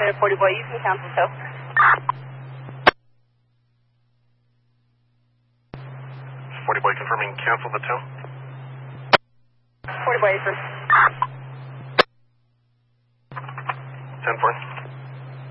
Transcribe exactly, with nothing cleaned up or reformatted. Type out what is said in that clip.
forty boy, you can cancel tow. forty boy confirming cancel the tow. forty boy, first. ten four.